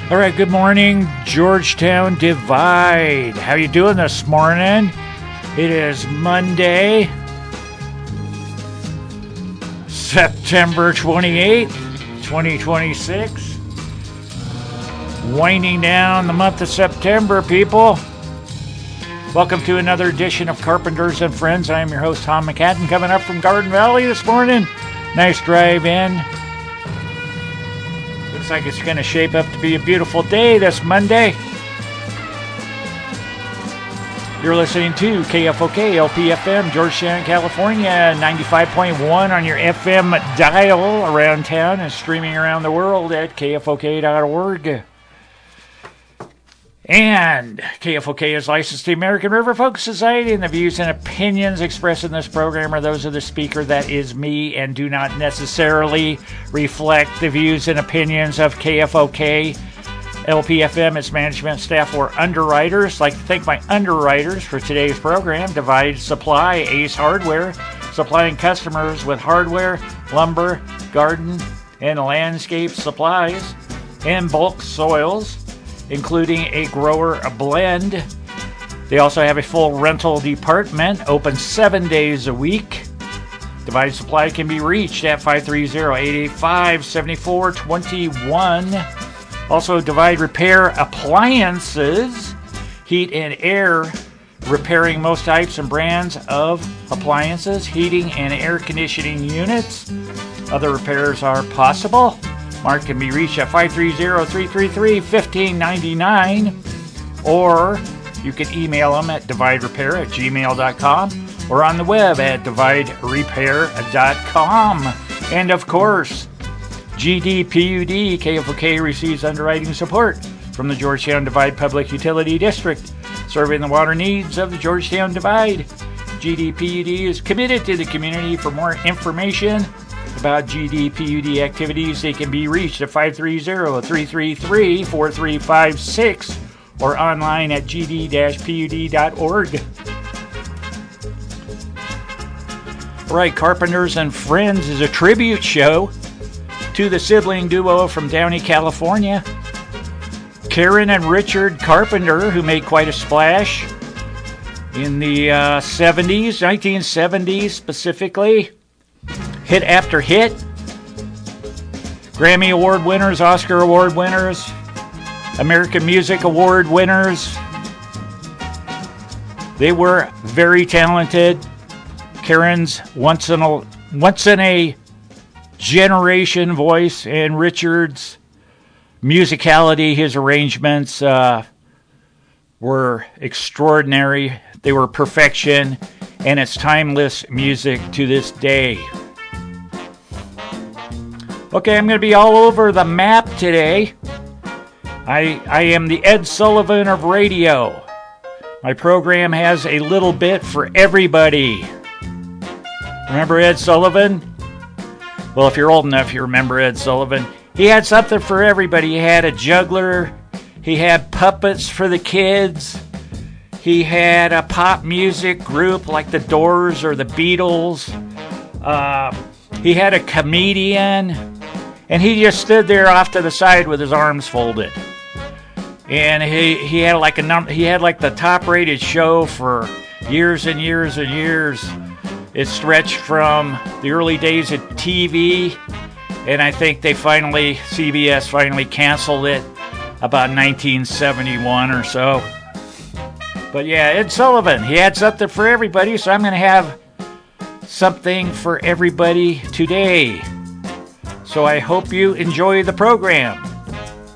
All right, good morning, Georgetown Divide. How you doing this morning? It is Monday, September 28th, 2026. Winding down the month of September, people. Welcome to another edition of Carpenters and Friends. I am your host, Tom McCatton, coming up from Garden Valley this morning. Nice drive in. Looks like it's going to shape up to be a beautiful day this Monday. You're listening to KFOK LPFM, Georgetown, California, 95.1 on your FM dial around town and streaming around the world at KFOK.org. And KFOK is licensed to the American River Folk Society, and the views and opinions expressed in this program are those of the speaker, that is me, and do not necessarily reflect the views and opinions of KFOK, LPFM, its management staff, or underwriters. I'd like to thank my underwriters for today's program: Divide Supply, Ace Hardware, supplying customers with hardware, lumber, garden, and landscape supplies, and bulk soils, including a grower blend. They also have a full rental department, open 7 days a week. Divide Supply can be reached at 530-885-7421. Also, Divide Repair Appliances, heat and air, repairing most types and brands of appliances, heating and air conditioning units. Other repairs are possible. Mark can be reached at 530-333-1599, or you can email them at dividerepair@gmail.com, or on the web at dividerepair.com. And of course, GDPUD, KFOK receives underwriting support from the Georgetown Divide Public Utility District, serving the water needs of the Georgetown Divide. GDPUD is committed to the community. For more information about GDPUD activities, they can be reached at 530-333-4356 or online at gd-pud.org. All right, Carpenters and Friends is a tribute show to the sibling duo from Downey, California, Karen and Richard Carpenter, who made quite a splash in the 1970s specifically. Hit after hit. Grammy Award winners, Oscar Award winners, American Music Award winners. They were very talented. Karen's once in a generation voice, and Richard's musicality, his arrangements were extraordinary. They were perfection, and it's timeless music to this day. Okay, I'm going to be all over the map today. I am the Ed Sullivan of radio. My program has a little bit for everybody. Remember Ed Sullivan? Well, if you're old enough, you remember Ed Sullivan. He had something for everybody. He had a juggler. He had puppets for the kids. He had a pop music group like the Doors or the Beatles. He had a comedian. And he just stood there off to the side with his arms folded. And he had like the top-rated show for years and years and years. It stretched from the early days of TV, and I think CBS finally canceled it about 1971 or so. But yeah, Ed Sullivan, he had something for everybody, so I'm going to have something for everybody today. So I hope you enjoy the program.